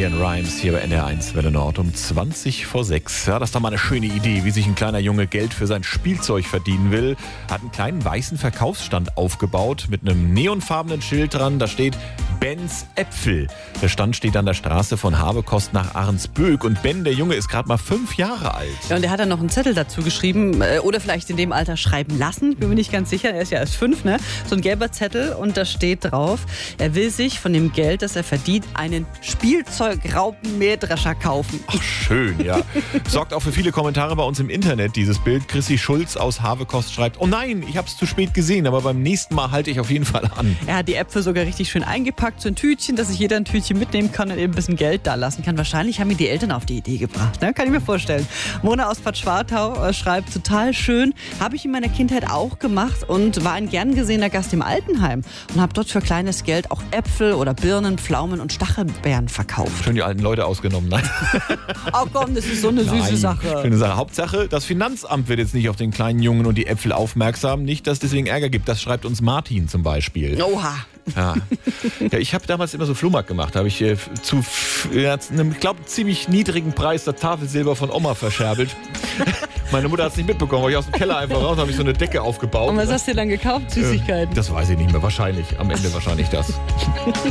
LeAnn Rimes hier bei NDR1 Welle Nord um 20 vor 6. Ja, das ist doch mal eine schöne Idee, wie sich ein kleiner Junge Geld für sein Spielzeug verdienen will. Hat einen kleinen weißen Verkaufsstand aufgebaut mit einem neonfarbenen Schild dran. Da steht Bens Äpfel. Der Stand steht an der Straße von Habekost nach Ahrensböck. Und Ben, der Junge, ist gerade mal 5 Jahre alt. Ja, und er hat dann noch einen Zettel dazu geschrieben oder vielleicht in dem Alter schreiben lassen. Bin mir nicht ganz sicher, er ist ja erst 5, ne? So ein gelber Zettel und da steht drauf, er will sich von dem Geld, das er verdient, einen Spielzeugraupenmähdrescher kaufen. Ach, schön, ja. Sorgt auch für viele Kommentare bei uns im Internet, dieses Bild. Chrissy Schulz aus Habekost schreibt, oh nein, ich habe es zu spät gesehen, aber beim nächsten Mal halte ich auf jeden Fall an. Er hat die Äpfel sogar richtig schön eingepackt, so ein Tütchen, dass sich jeder ein Tütchen mitnehmen kann und eben ein bisschen Geld da lassen kann. Wahrscheinlich haben ihn die Eltern auf die Idee gebracht, ne? Kann ich mir vorstellen. Mona aus Bad Schwartau schreibt, total schön, habe ich in meiner Kindheit auch gemacht und war ein gern gesehener Gast im Altenheim und habe dort für kleines Geld auch Äpfel oder Birnen, Pflaumen und Stachelbeeren verkauft. Schön die alten Leute ausgenommen, nein? Oh komm, das ist so eine süße Sache. Schöne Sache. Hauptsache, das Finanzamt wird jetzt nicht auf den kleinen Jungen und die Äpfel aufmerksam. Nicht, dass es deswegen Ärger gibt. Das schreibt uns Martin zum Beispiel. Oha. Ja, ich habe damals immer so Flohmarkt gemacht. Da habe ich zu einem, ziemlich niedrigen Preis das Tafelsilber von Oma verscherbelt. Meine Mutter hat es nicht mitbekommen, weil ich aus dem Keller einfach raus habe ich so eine Decke aufgebaut. Und was hast du dann gekauft? Süßigkeiten? Das weiß ich nicht mehr. Wahrscheinlich. Am Ende wahrscheinlich das.